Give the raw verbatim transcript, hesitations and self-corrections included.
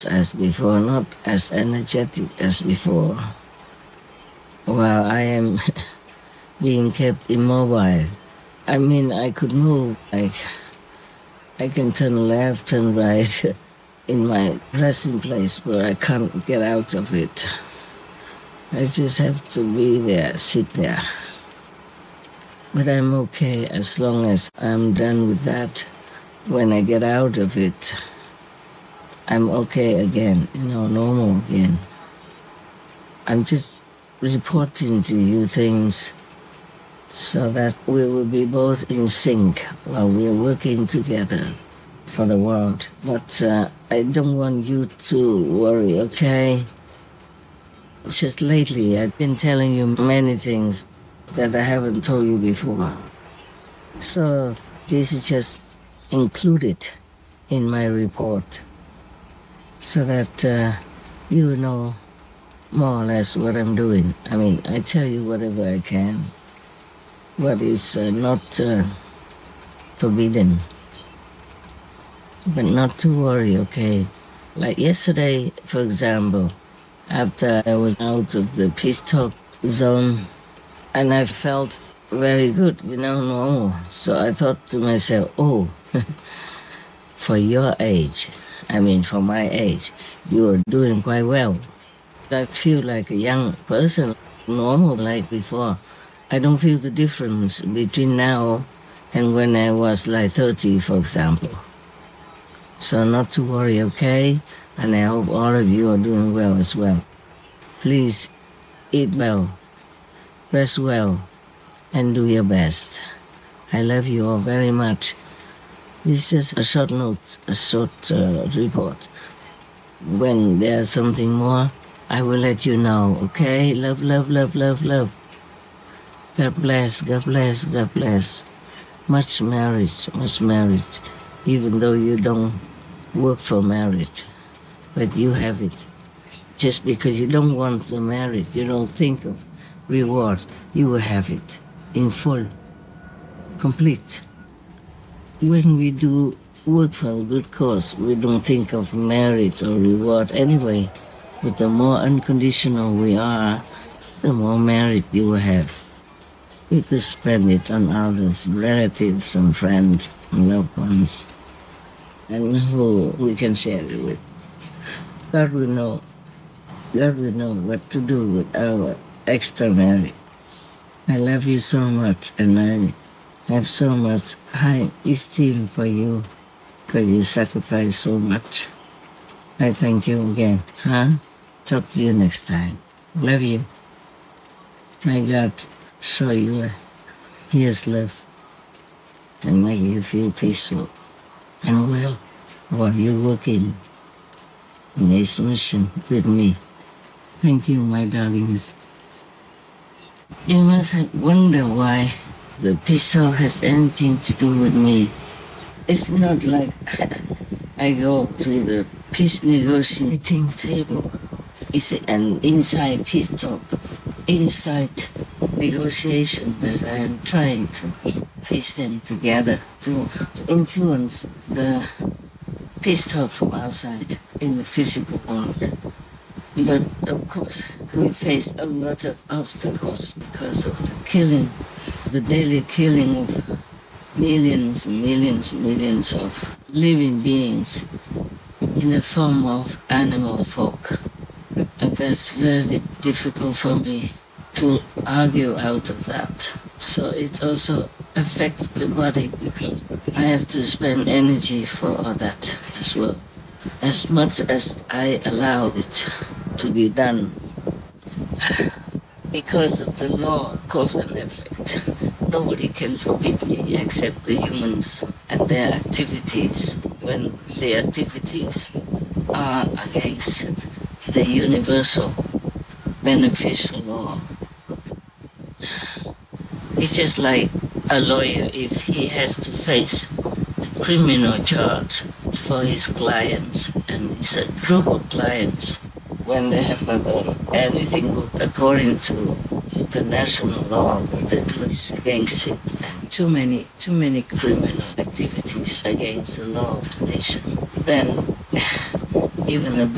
as before, not as energetic as before. While I am being kept immobile. I mean, I could move. I, I can turn left, turn right in my resting place, but I can't get out of it. I just have to be there, sit there. But I'm okay as long as I'm done with that. When I get out of it, I'm okay again, you know, normal again. I'm just reporting to you things so that we will be both in sync while we're working together for the world. But uh, I don't want you to worry, okay? Just lately, I've been telling you many things that I haven't told you before. So this is just included in my report so that uh, you know more or less what I'm doing. I mean, I tell you whatever I can, what is uh, not uh, forbidden. But not to worry, okay? Like yesterday, for example, after I was out of the peace talk zone, and I felt very good, you know, normal. So I thought to myself, oh, for your age, I mean for my age, you are doing quite well. I feel like a young person, normal like before. I don't feel the difference between now and when I was like thirty, for example. So not to worry, okay? And I hope all of you are doing well as well. Please eat well, rest well, and do your best. I love you all very much. This is a short note, a short uh, report. When there's something more, I will let you know, okay? Love, love, love, love, love. God bless, God bless, God bless. Much marriage, much marriage, even though you don't work for marriage, but you have it. Just because you don't want the marriage, you don't think of reward, you will have it in full, complete. When we do work for a good cause, we don't think of merit or reward anyway. But the more unconditional we are, the more merit you will have. We could spend it on others, relatives and friends and loved ones, and who we can share it with. God will know. God will know what to do with our extra merit. I love you so much, and I have so much high esteem for you, because you sacrifice so much. I thank you again, huh? Talk to you next time. Love you. May God show you His love and make you feel peaceful and well while you're working in His mission with me. Thank you, my darlings. You must have wondered why the peace talk has anything to do with me. It's not like I go to the peace negotiating table. It's an inside peace talk, inside negotiation that I am trying to piece them together to influence the peace talk from outside in the physical world. But of course, we face a lot of obstacles because of the killing, the daily killing of millions and millions and millions of living beings in the form of animal folk. And that's very difficult for me to argue out of that. So it also affects the body because I have to spend energy for all that as well. As much as I allow it to be done. Because of the law of cause and effect, nobody can forbid me except the humans and their activities when the activities are against the universal beneficial law. It's just like a lawyer if he has to face a criminal charge for his clients, and it's a group of clients when they have not done anything according to the national law, what they do is against it. And too many, too many criminal activities against the law of the nation. Then even a